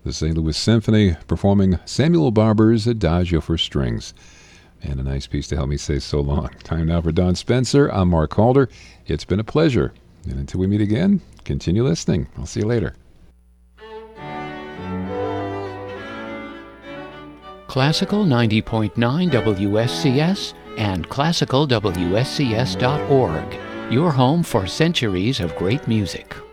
the St. Louis Symphony performing Samuel Barber's Adagio for Strings. And a nice piece to help me say so long. Time now for Don Spencer. I'm Mark Calder. It's been a pleasure. And until we meet again, continue listening. I'll see you later. Classical 90.9 WSCS and classicalwscs.org. Your home for centuries of great music.